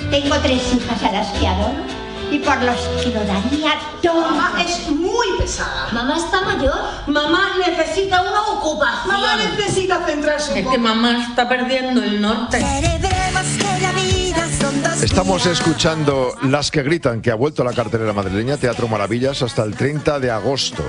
Tengo 3 hijas a las que adoro y por los que lo daría todo. Mamá es muy pesada. Mamá está mayor. Mamá necesita una ocupación. Mamá necesita centrarse un poco. Es que mamá está perdiendo el norte. Estamos escuchando Las que gritan, que ha vuelto a la cartelera madrileña, Teatro Maravillas, hasta el 30 de agosto.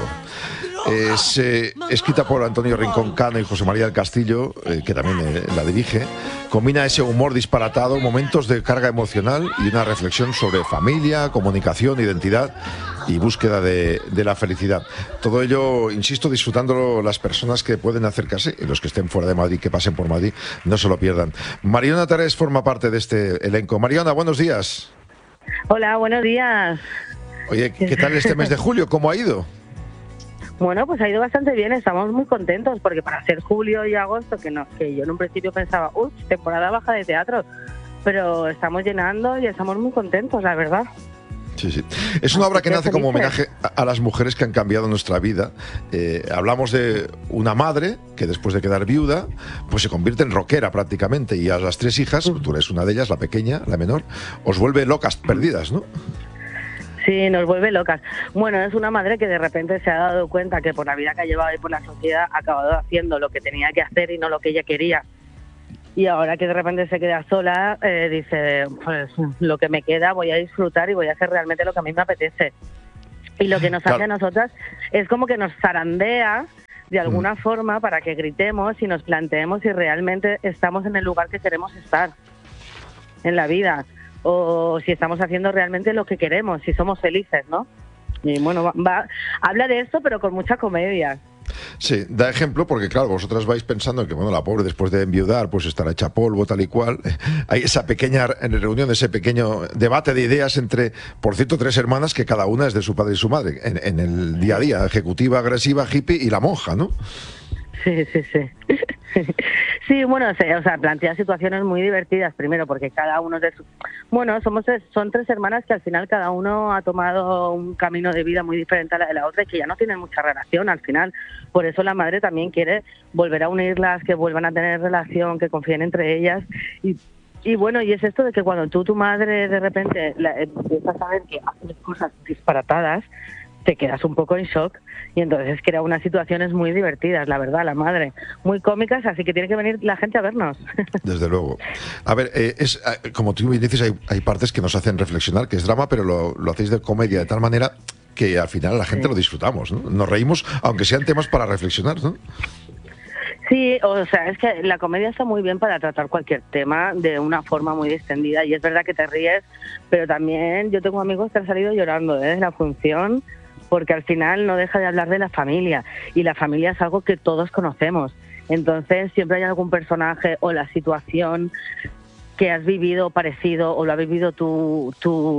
Es escrita por Antonio Rincón Cano y José María del Castillo, que también la dirige. Combina ese humor disparatado, momentos de carga emocional y una reflexión sobre familia, comunicación, identidad y búsqueda de la felicidad. Todo ello, insisto, disfrutándolo las personas que pueden acercarse, y los que estén fuera de Madrid, que pasen por Madrid, no se lo pierdan. Mariona Tarés forma parte de este elenco. Mariona, buenos días. Hola, buenos días. Oye, ¿qué tal este mes de julio? ¿Cómo ha ido? Bueno, pues ha ido bastante bien, estamos muy contentos, porque para ser julio y agosto, que yo en un principio pensaba, temporada baja de teatro, pero estamos llenando y estamos muy contentos, la verdad. Sí, sí. Es una obra que nace como homenaje a las mujeres que han cambiado nuestra vida. Hablamos de una madre que después de quedar viuda, pues se convierte en rockera prácticamente, y a las 3 hijas, tú eres una de ellas, la pequeña, la menor, os vuelve locas, perdidas, ¿no? Sí, nos vuelve locas. Bueno, es una madre que de repente se ha dado cuenta que por la vida que ha llevado y por la sociedad ha acabado haciendo lo que tenía que hacer y no lo que ella quería. Y ahora que de repente se queda sola, dice, pues lo que me queda voy a disfrutar y voy a hacer realmente lo que a mí me apetece. Y lo que nos hace a nosotras es como que nos zarandea de alguna forma para que gritemos y nos planteemos si realmente estamos en el lugar que queremos estar en la vida, o si estamos haciendo realmente lo que queremos, si somos felices, ¿no? Y bueno, habla de esto, pero con mucha comedia. Sí, da ejemplo porque, claro, vosotras vais pensando que, bueno, la pobre después de enviudar, pues estará hecha polvo, tal y cual. Hay esa pequeña reunión, ese pequeño debate de ideas entre, por cierto, 3 hermanas que cada una es de su padre y su madre, en el día a día, ejecutiva, agresiva, hippie y la monja, ¿no? Sí, sí, sí. Sí, bueno, o sea, plantea situaciones muy divertidas, primero porque cada uno de sus... Bueno, son 3 hermanas que al final cada uno ha tomado un camino de vida muy diferente a la de la otra y que ya no tienen mucha relación al final. Por eso la madre también quiere volver a unirlas, que vuelvan a tener relación, que confíen entre ellas. Y bueno, y es esto de que cuando tu madre de repente empiezas a ver que hace cosas disparatadas, te quedas un poco en shock y entonces crea unas situaciones muy divertidas, la verdad, la madre, muy cómicas, así que tiene que venir la gente a vernos. Desde luego. A ver, como tú dices, hay partes que nos hacen reflexionar, que es drama, pero lo hacéis de comedia de tal manera que al final la gente lo disfrutamos, ¿no? Nos reímos, aunque sean temas para reflexionar, ¿no? Sí, o sea, es que la comedia está muy bien para tratar cualquier tema de una forma muy distendida, y es verdad que te ríes, pero también yo tengo amigos que han salido llorando de la función, porque al final no deja de hablar de la familia, y la familia es algo que todos conocemos. Entonces siempre hay algún personaje o la situación que has vivido parecido, o lo ha vivido tu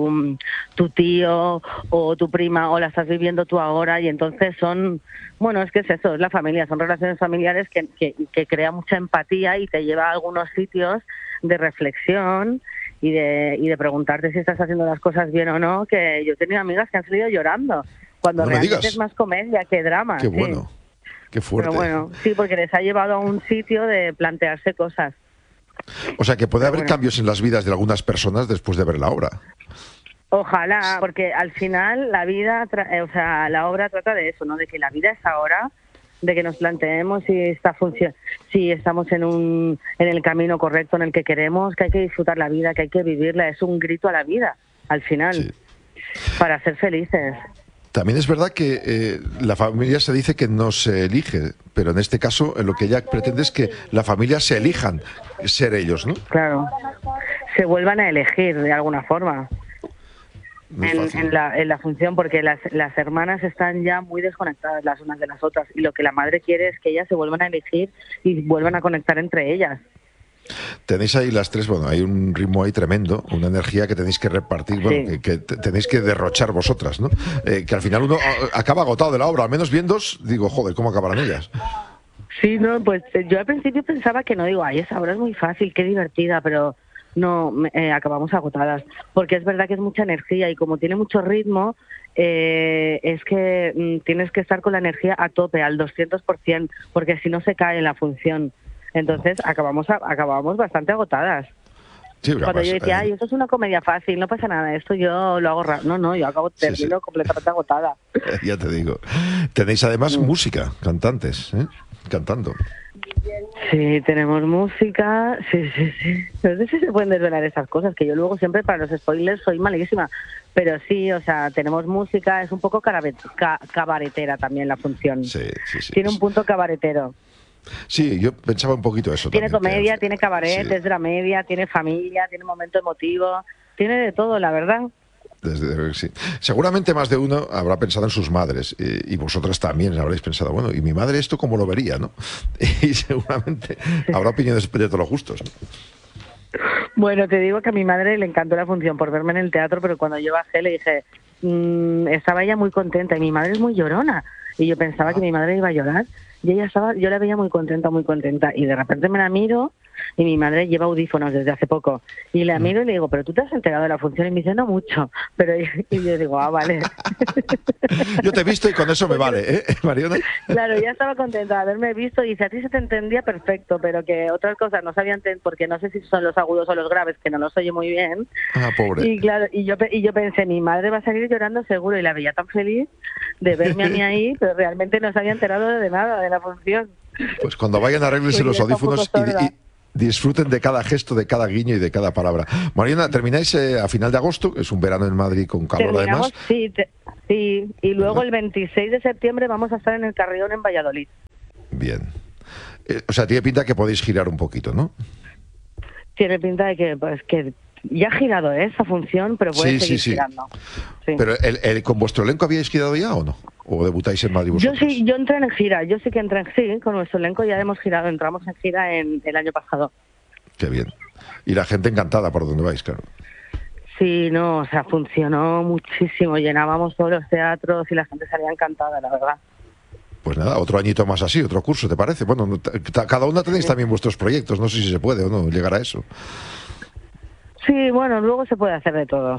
tío o tu prima, o la estás viviendo tú ahora, y entonces es que es eso, es la familia, son relaciones familiares que crea mucha empatía y te lleva a algunos sitios de reflexión y de preguntarte si estás haciendo las cosas bien o no, que yo he tenido amigas que han salido llorando, cuando realmente es más comedia que drama. Qué bueno, qué fuerte. Pero bueno, sí, porque les ha llevado a un sitio de plantearse cosas. O sea, que puede haber cambios en las vidas de algunas personas después de ver la obra. Ojalá, porque al final la vida, la obra trata de eso, ¿no? De que la vida es ahora, de que nos planteemos si estamos en el camino correcto en el que queremos, que hay que disfrutar la vida, que hay que vivirla. Es un grito a la vida, al final, para ser felices. También es verdad que la familia se dice que no se elige, pero en este caso lo que ella pretende es que la familia se elijan ser ellos, ¿no? Claro, se vuelvan a elegir de alguna forma en la función, porque las hermanas están ya muy desconectadas las unas de las otras, y lo que la madre quiere es que ellas se vuelvan a elegir y vuelvan a conectar entre ellas. Tenéis ahí las 3, bueno, hay un ritmo ahí tremendo, una energía que tenéis que repartir, bueno, que tenéis que derrochar vosotras, ¿no? Que al final uno acaba agotado de la obra, al menos viéndos, digo, joder, ¿cómo acabarán ellas? Sí, no, pues yo al principio pensaba que esa obra es muy fácil, qué divertida, pero no, acabamos agotadas, porque es verdad que es mucha energía, y como tiene mucho ritmo, es que tienes que estar con la energía a tope, al 200%, porque si no se cae la función. Entonces acabamos bastante agotadas. Sí, Cuando además, yo decía, ay, esto es una comedia fácil, no pasa nada, esto yo lo hago raro. No, yo termino completamente agotada. Ya te digo. Tenéis además música, cantantes, cantando. Sí, tenemos música, sí. No sé si se pueden desvelar esas cosas, que yo luego siempre para los spoilers soy malísima. Pero sí, o sea, tenemos música, es un poco cabaretera también la función. Sí. Tiene un punto cabaretero. Sí, yo pensaba un poquito eso. Tiene también, comedia, tiene cabaret, sí. es dramedia, tiene familia, tiene momento emotivo, tiene de todo, la verdad. Sí. Seguramente más de uno habrá pensado en sus madres y vosotras también habréis pensado, bueno, ¿y mi madre esto cómo lo vería, no? Y seguramente habrá opiniones de todos los gustos, ¿no? Bueno, te digo que a mi madre le encantó la función por verme en el teatro, pero cuando yo bajé le dije, estaba ella muy contenta y mi madre es muy llorona y yo pensaba que mi madre iba a llorar y ella estaba, yo la veía muy contenta y de repente me la miro y mi madre lleva audífonos desde hace poco y la miro y le digo, pero tú te has enterado de la función y me dice, no mucho, pero y yo digo, vale. Yo te he visto y con eso me vale, Mariona. Claro, ya estaba contenta de haberme visto y dice, a ti se te entendía perfecto, pero que otras cosas no sabían, porque no sé si son los agudos o los graves, que no los oye muy bien. Ah, pobre. Y claro, y yo pensé, mi madre va a salir llorando seguro, y la veía tan feliz de verme a mí ahí, pero realmente no se había enterado de nada de la función. Pues cuando vayan, arréglense los audífonos y disfruten de cada gesto, de cada guiño y de cada palabra. Mariona, termináis a final de agosto, es un verano en Madrid con calor. Terminamos, además. Sí, y luego el 26 de septiembre vamos a estar en el Carrión en Valladolid. Bien. O sea, tiene pinta que podéis girar un poquito, ¿no? Tiene pinta de que, pues, que ya ha girado esa función, pero puede seguir girando. Sí. Pero ¿con vuestro elenco habíais girado ya o no? ¿O debutáis en Madrid vosotros? Yo entré en gira, yo sí que entré en gira, con nuestro elenco ya hemos girado, entramos en gira el año pasado. Qué bien. Y la gente encantada por donde vais, claro. Sí, no, o sea, funcionó muchísimo, llenábamos todos los teatros y la gente salía encantada, la verdad. Pues nada, otro añito más así, otro curso, ¿te parece? Bueno, cada una tenéis también vuestros proyectos, no sé si se puede o no llegar a eso. Sí, bueno, luego se puede hacer de todo.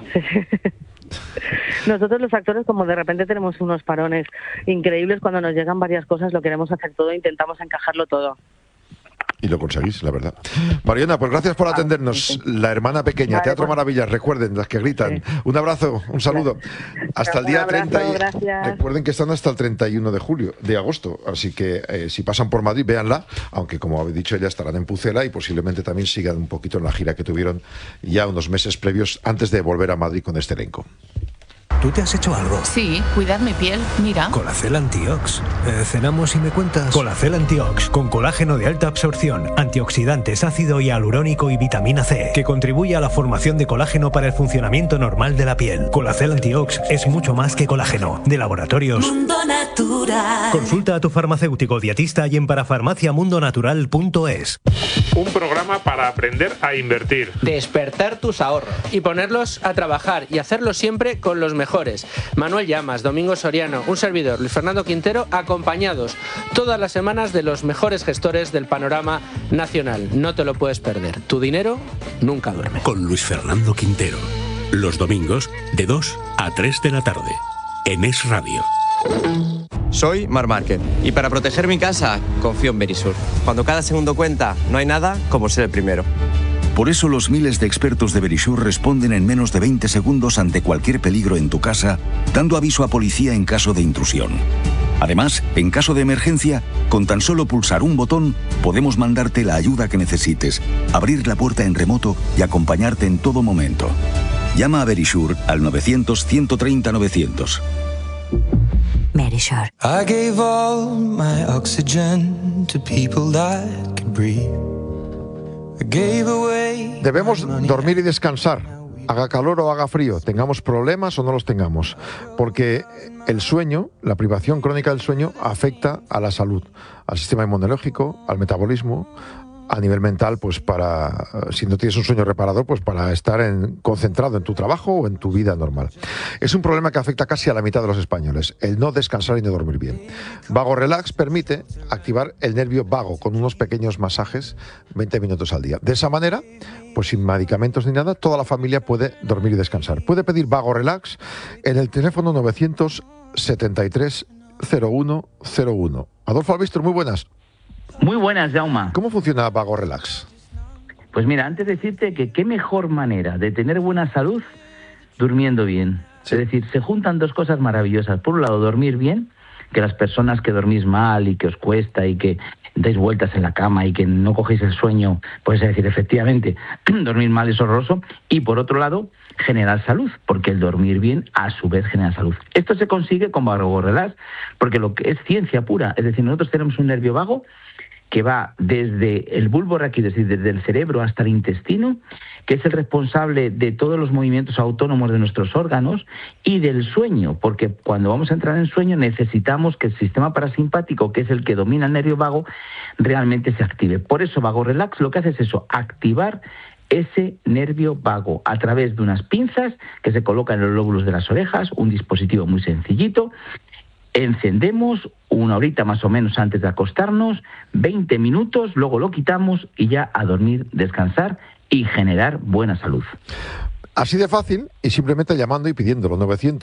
Nosotros los actores, como de repente tenemos unos parones increíbles, cuando nos llegan varias cosas lo queremos hacer todo, intentamos encajarlo todo. Y lo conseguís, la verdad. Mariona, pues gracias por atendernos. Sí. La hermana pequeña, vale, Teatro Maravillas, recuerden, las que gritan. Sí. Un abrazo, un saludo. Hasta el día 30. Recuerden que están hasta el 31 de agosto. Así que si pasan por Madrid, véanla. Aunque, como habéis dicho, ya estarán en Pucela y posiblemente también sigan un poquito en la gira que tuvieron ya unos meses previos antes de volver a Madrid con este elenco. ¿Tú te has hecho algo? Sí, cuidar mi piel, mira. Colacel Antiox. Cenamos y me cuentas. Colacel Antiox, con colágeno de alta absorción, antioxidantes, ácido hialurónico y vitamina C, que contribuye a la formación de colágeno para el funcionamiento normal de la piel. Colacel Antiox es mucho más que colágeno. De Laboratorios Mundo Natural. Consulta a tu farmacéutico dietista y en parafarmaciamundonatural.es. Un programa para aprender a invertir. Despertar tus ahorros y ponerlos a trabajar y hacerlo siempre con los mejores. Manuel Llamas, Domingo Soriano, un servidor, Luis Fernando Quintero, acompañados todas las semanas de los mejores gestores del panorama nacional. No te lo puedes perder. Tu dinero nunca duerme. Con Luis Fernando Quintero. Los domingos de 2 a 3 de la tarde. En Es Radio. Soy Marc Márquez y para proteger mi casa confío en Verisur. Cuando cada segundo cuenta, no hay nada como ser el primero. Por eso los miles de expertos de Verisur responden en menos de 20 segundos ante cualquier peligro en tu casa, dando aviso a policía en caso de intrusión. Además, en caso de emergencia, con tan solo pulsar un botón, podemos mandarte la ayuda que necesites, abrir la puerta en remoto y acompañarte en todo momento. Llama a Verisur al 900-130-900. Verisur. I gave all my oxygen to people that could breathe. Debemos dormir y descansar, haga calor o haga frío, tengamos problemas o no los tengamos, porque el sueño, la privación crónica del sueño, afecta a la salud, al sistema inmunológico, al metabolismo, a nivel mental, pues si no tienes un sueño reparador, pues para estar concentrado en tu trabajo o en tu vida normal. Es un problema que afecta casi a la mitad de los españoles, el no descansar y no dormir bien. Vago Relax permite activar el nervio vago con unos pequeños masajes 20 minutos al día. De esa manera, pues sin medicamentos ni nada, toda la familia puede dormir y descansar. Puede pedir Vago Relax en el teléfono 973 0101. Adolfo Albistor, muy buenas. Muy buenas, Jaume. ¿Cómo funciona Vago Relax? Pues mira, antes de decirte que qué mejor manera de tener buena salud durmiendo bien. Sí. Es decir, se juntan dos cosas maravillosas. Por un lado, dormir bien, que las personas que dormís mal y que os cuesta y que dais vueltas en la cama y que no cogéis el sueño, pues es decir, efectivamente, dormir mal es horroroso. Y por otro lado, generar salud, porque el dormir bien a su vez genera salud. Esto se consigue con Vago Relax, porque lo que es ciencia pura, es decir, nosotros tenemos un nervio vago que va desde el bulbo raquídeo, es decir, desde el cerebro hasta el intestino, que es el responsable de todos los movimientos autónomos de nuestros órganos y del sueño, porque cuando vamos a entrar en sueño necesitamos que el sistema parasimpático, que es el que domina el nervio vago, realmente se active. Por eso Vago Relax lo que hace es eso, activar ese nervio vago a través de unas pinzas que se colocan en los lóbulos de las orejas, un dispositivo muy sencillito. Encendemos 1 horita más o menos antes de acostarnos, 20 minutos, luego lo quitamos y ya a dormir, descansar y generar buena salud. Así de fácil y simplemente llamando y pidiéndolo,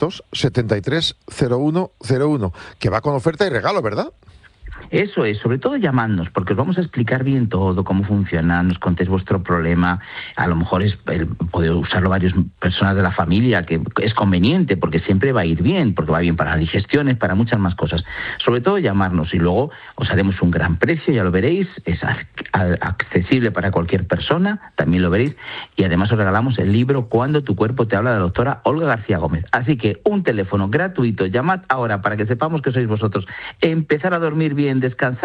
973-0101, que va con oferta y regalo, ¿verdad? Eso es, sobre todo llamadnos, porque os vamos a explicar bien todo, cómo funciona, nos contéis vuestro problema, a lo mejor puede usarlo varias personas de la familia, que es conveniente, porque siempre va a ir bien, porque va bien para digestiones, para muchas más cosas. Sobre todo llamarnos y luego os haremos un gran precio, ya lo veréis, es accesible para cualquier persona, también lo veréis, y además os regalamos el libro Cuando tu cuerpo te habla, de la doctora Olga García Gómez. Así que un teléfono gratuito, llamad ahora para que sepamos que sois vosotros. Empezar a dormir bien, descansar